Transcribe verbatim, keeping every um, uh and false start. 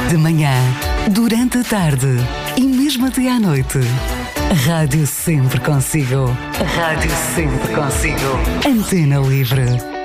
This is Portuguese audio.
De manhã, durante a tarde e mesmo até à noite. Rádio sempre consigo. Rádio sempre consigo. Antena Livre.